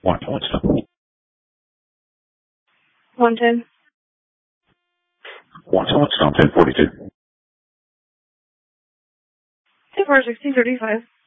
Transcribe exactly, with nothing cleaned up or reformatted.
One, what's up? one ten. One, what's up? ten forty-two. Two four sixteen thirty-five.